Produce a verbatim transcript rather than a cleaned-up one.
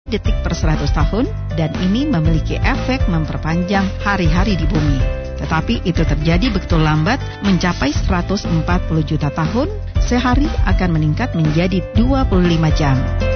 detik per seratus tahun, dan ini memiliki efek memperpanjang hari-hari di bumi. Tetapi itu terjadi begitu lambat, mencapai seratus empat puluh juta tahun, sehari akan meningkat menjadi dua puluh lima jam.